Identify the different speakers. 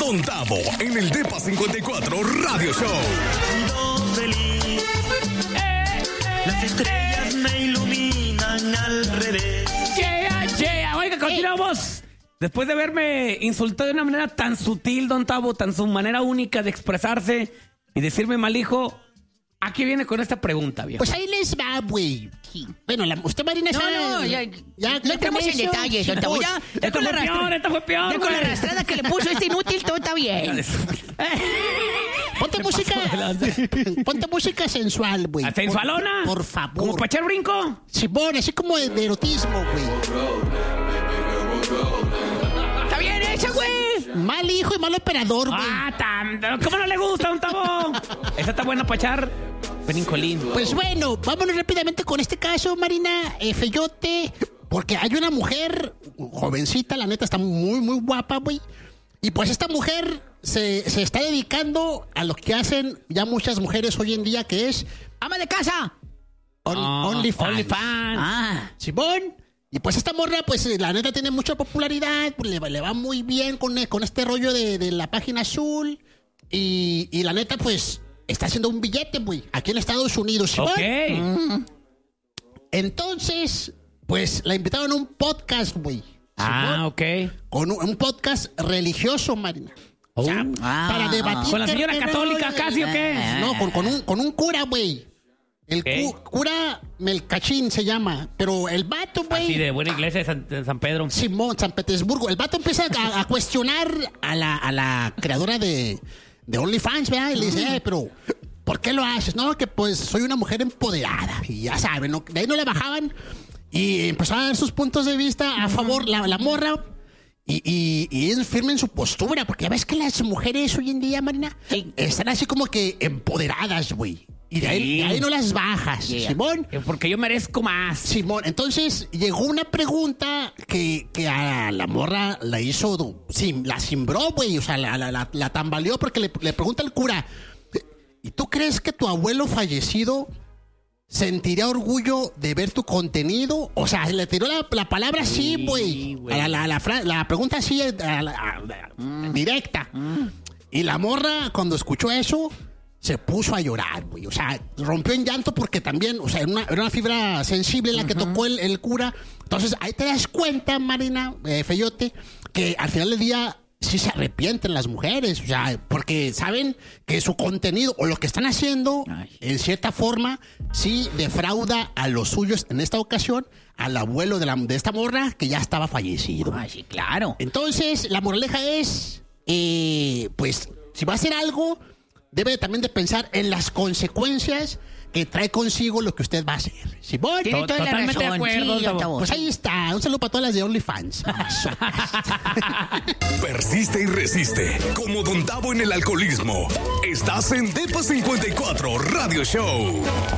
Speaker 1: Don Tavo en el Depa 54 Radio Show.
Speaker 2: Feliz. Las estrellas me iluminan al revés.
Speaker 3: Yeah. Oiga, continuamos. Después de haberme insultado de una manera tan sutil, Don Tavo, tan su manera única de expresarse y decirme mal hijo, aquí viene con esta pregunta, viejo.
Speaker 4: Pues ahí les va, güey. Bueno, usted, Marina,
Speaker 5: No, ya no entramos en detalles, Don Tavo. Ya con la arrastrada,
Speaker 3: esta fue peor,
Speaker 5: ya con la arrastrada que le puso este inútil, todo está bien.
Speaker 4: Ponte música sensual, güey.
Speaker 3: ¿Sensualona?
Speaker 4: Por favor.
Speaker 3: ¿Como para echar brinco?
Speaker 4: Simón, así como de erotismo, güey.
Speaker 5: Está bien hecha, güey.
Speaker 4: Mal hijo y mal operador, güey.
Speaker 3: ¿Cómo no le gusta, Don Tavo? Esa está buena para echar brincolín.
Speaker 4: Pues bueno, vámonos rápidamente con este caso, Marina, Feyote. Porque hay una mujer jovencita, la neta, está muy, muy guapa, güey. Y pues esta mujer se está dedicando a lo que hacen ya muchas mujeres hoy en día, que es
Speaker 5: ama de casa.
Speaker 4: OnlyFans. Simón. Y pues esta morra, pues la neta tiene mucha popularidad, pues, le va muy bien con este rollo de la página azul. Y la neta, pues, está haciendo un billete, güey, aquí en Estados Unidos, ¿Simón?
Speaker 3: Ok.
Speaker 4: Entonces, pues, la invitaron a un podcast, güey.
Speaker 3: Ok.
Speaker 4: Con un podcast religioso, Marina. O sea, para debatir.
Speaker 3: ¿Con la señora católica casi o qué?
Speaker 4: No, con un cura, güey. El cura Melcachín se llama. Pero el vato, güey.
Speaker 3: Así de buena iglesia de San Pedro.
Speaker 4: Simón, San Petersburgo. El vato empieza a cuestionar a la creadora de OnlyFans, ¿verdad? Y le dice, pero ¿por qué lo haces? No, que pues soy una mujer empoderada. Y ya saben, ¿no? De ahí no le bajaban. Y empezó a dar sus puntos de vista a favor, la morra. Y es firme en su postura. Porque ya ves que las mujeres hoy en día, Marina, están así como que empoderadas, güey. Y de ahí no las bajas, Simón.
Speaker 3: Porque yo merezco más.
Speaker 4: Simón, entonces llegó una pregunta que a la morra la hizo, la cimbró, güey. O sea, la tambaleó porque le pregunta al cura, ¿y tú crees que tu abuelo fallecido sentiría orgullo de ver tu contenido? O sea, le tiró la palabra así, güey. La pregunta así, directa. Y la morra, cuando escuchó eso, se puso a llorar, güey. O sea, rompió en llanto porque también, o sea, era una fibra sensible la que tocó el cura. Entonces, ahí te das cuenta, Marina, Feyote, que al final del día sí se arrepienten las mujeres. O sea, porque saben que su contenido o lo que están haciendo, en cierta forma, sí defrauda a los suyos. En esta ocasión, al abuelo de esta morra que ya estaba fallecido.
Speaker 5: Sí, claro.
Speaker 4: Entonces, la moraleja es, pues, si va a hacer algo, debe también de pensar en las consecuencias que trae consigo lo que usted va a hacer. ¿Sí, voy?
Speaker 5: Tiene toda la razón.
Speaker 3: Totalmente de acuerdo,
Speaker 5: Sí,
Speaker 3: Tavo.
Speaker 4: Pues ahí está. Un saludo para todas las de OnlyFans.
Speaker 1: Persiste y resiste. Como Don Tavo en el alcoholismo. Estás en Depa 54 Radio Show.